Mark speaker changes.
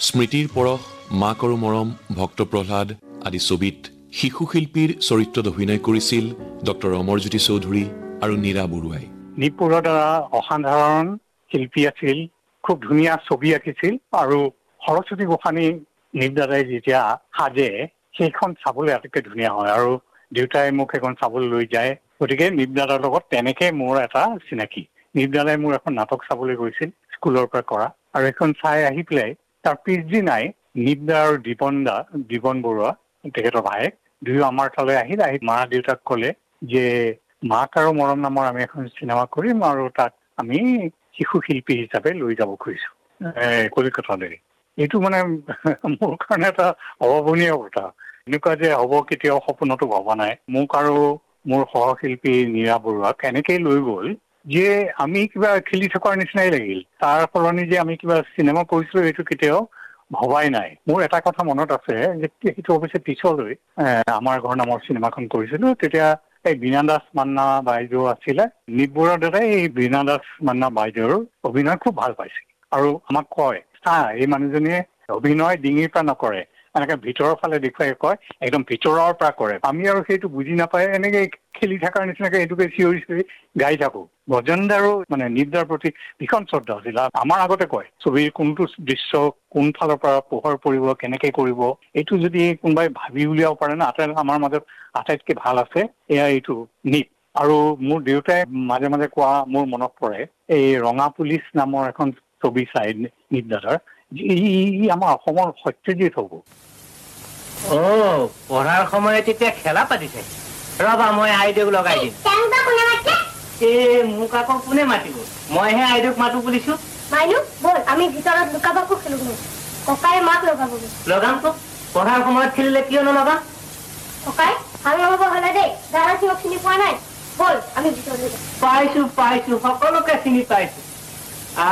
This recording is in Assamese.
Speaker 1: স্মৃতিৰ পৰশ, মাক আৰু মৰম, ভক্ত প্ৰহ্লাদ আদি ছবিত শিশু শিল্পীৰ চৰিত্ৰত অভিনয় কৰিছিল ডক্টৰ অমৰজ্যোতি চৌধুৰী আৰু নীৰা বৰুৱাই।
Speaker 2: নিপুৰৰ দ্বাৰা অসাধাৰণ শিল্পী আছিল, খুব ধুনীয়া ছবি আঁকিছিল আৰু সৰস্বতী গোসানী নিপদাদাই যেতিয়া সাজে সেইখন চাবলৈ আটাইতকৈ ধুনীয়া হয় আৰু দেউতাই মোক সেইখন চাবলৈ লৈ যায়। গতিকে নিপদাদাৰ লগত তেনেকে মোৰ এটা চিনাকি। নিপদাদাই মোৰ এখন নাটক চাবলৈ গৈছিল স্কুলৰ পৰা কৰা আৰু এখন চাই আহি পেলাই তাৰ পিছদিনাই নিপদা আৰু দীপন বৰুৱা তেখেতৰ ভায়েক দুয়ো আমাৰ তালৈ আহি মা দেউতাক ক'লে যে মাক আৰু মৰম নামৰ আমি এখন চিনেমা কৰিম আৰু তাক আমি শিশু শিল্পী হিচাপে লৈ যাব খুজিছো কলিকতালৈ। এইটো মানে মোৰ কাৰণে এটা অভাৱনীয় কথা। এনেকুৱা যে হ'ব কেতিয়াও সপোনতো ভবা নাই। মোক আৰু মোৰ সহশিল্পী নীৰা বৰুৱাক এনেকেই লৈ গ'ল যে আমি কিবা খেলি থকাৰ নিচিনাই লাগিল। তাৰ সলনি যে আমি কিবা চিনেমা কৰিছিলো এইটো কেতিয়াও ভবাই নাই। মোৰ এটা কথা মনত আছে যে সেইটো অৱশ্যে পিছলৈ আমাৰ ঘৰ নামৰ চিনেমাখন কৰিছিলো। তেতিয়া এই বীণা দাস মান্না বাইদেউ আছিলে। নিপবৰুৱা দাদাই এই বীণা দাস মান্না বাইদেউৰ অভিনয় খুব ভাল পাইছিল আৰু আমাক কয় চা এই মানুহজনীয়ে অভিনয় ডিঙিৰ পৰা নকৰে, এনেকে ভিতৰৰ ফালে দেখুৱাই কয় একদম ভিতৰৰ পৰা কৰে। আমি আৰু সেইটো বুজি নাপায় এনেকে খেলি থকাৰ নিচিনাকে এইটোকে চিঞৰি চিঞৰি গাই থাকো। গজেন্দ্ৰৰো মানে নিপদাৰ প্ৰতি ভীষণ শ্ৰদ্ধা আছিল। আমাৰ আগতে কয় ছবিৰ কোনটো দৃশ্য কোন ফালৰ পৰা পোহৰ পৰিব, কেনেকে কৰিব, এইটো যদি কোনোবাই ভাবি উলিয়াব পাৰে না আমাৰ মাজত আটাইতকৈ ভাল আছে এয়া এইটো নিপ। আৰু মোৰ দেউতাই মাজে মাজে কোৱা মোৰ মনত পৰে এই ৰঙা পুলিচ নামৰ এখন ছবি চাই নিপদাদাৰ ই আমাৰ অসমৰ সত্যজিৎ হ'ব।
Speaker 3: পঢ়াৰ সময়ত এতিয়া খেলা পাতিছে। ৰবা মই আইদেউক লগাই দিম। মোক আকৌ কোনে মাতিব? মইহে আইদেউক মাতো বুলিছো।
Speaker 4: মাইনু বল আমি ভিতৰত লুকাবাকো খেলো। ককাই মাক লগাব।
Speaker 3: লগাম তো। পঢ়াৰ সময়ত খেলিলে কিয় নলগাম?
Speaker 4: ককাই ভাল নহব হলে দেই। দাদা চিনি পোৱা নাই। বল আমি ভিতৰলৈ যাওঁ।
Speaker 3: পাইছো সকলোকে চিনি পাইছো।